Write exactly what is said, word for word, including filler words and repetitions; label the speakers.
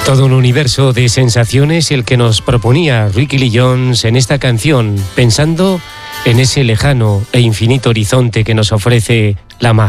Speaker 1: Todo un universo de sensaciones el que nos proponía Ricky Lee Jones en esta canción, pensando en ese lejano e infinito horizonte que nos ofrece la mar.